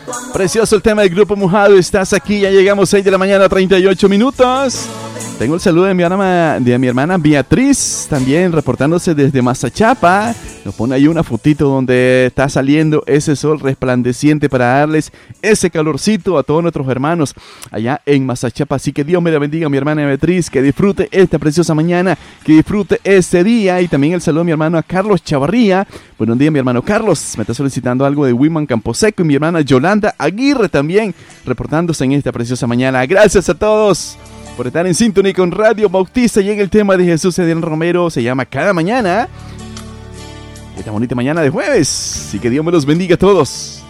Precioso el tema del Grupo Mojado. Estás aquí, ya llegamos 6 de la mañana, 38 minutos. Tengo el saludo de mi hermana Beatriz, también reportándose desde Mazachapa. Nos pone ahí una fotito donde está saliendo ese sol resplandeciente para darles ese calorcito a todos nuestros hermanos allá en Mazachapa. Así que Dios me la bendiga, mi hermana Beatriz, que disfrute esta preciosa mañana, que disfrute este día. Y también el saludo a mi hermano Carlos Chavarría. Buenos días, mi hermano Carlos. Me está solicitando algo de Wiman Camposeco y mi hermana Yolanda Aguirre también reportándose en esta preciosa mañana. Gracias a todos por estar en sintonía con Radio Bautista. Llega el tema de Jesús Adrián Romero, se llama Cada Mañana. Esta bonita mañana de jueves. Así que Dios me los bendiga a todos.